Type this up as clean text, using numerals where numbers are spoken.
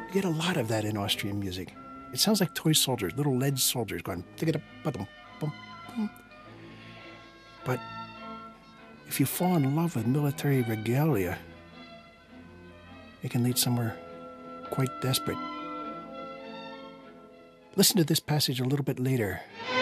You get a lot of that in Austrian music. It sounds like toy soldiers, little lead soldiers going tick-a-bum, bum, bum. But if you fall in love with military regalia, it can lead somewhere quite desperate. Listen to this passage a little bit later.